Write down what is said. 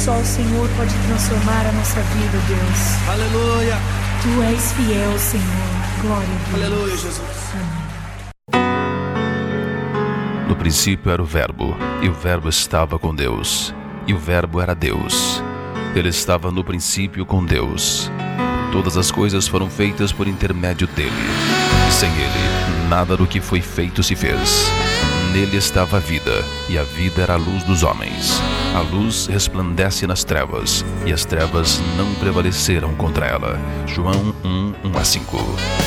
só o Senhor pode transformar a nossa vida, Deus. Aleluia. Tu és fiel, Senhor. Glória a Deus. Aleluia, Jesus. Amém. No princípio era o Verbo, e o Verbo estava com Deus, e o Verbo era Deus. Ele estava no princípio com Deus. Todas as coisas foram feitas por intermédio dele, e sem ele, nada do que foi feito se fez. Nele estava a vida, e a vida era a luz dos homens. A luz resplandece nas trevas, e as trevas não prevaleceram contra ela. João 1:1-5.